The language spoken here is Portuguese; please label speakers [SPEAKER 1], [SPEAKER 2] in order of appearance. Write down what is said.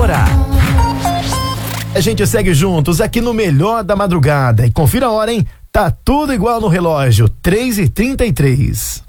[SPEAKER 1] hora. A gente segue juntos aqui no Melhor da Madrugada e confira a hora, hein? Tá tudo igual no relógio, 3h33.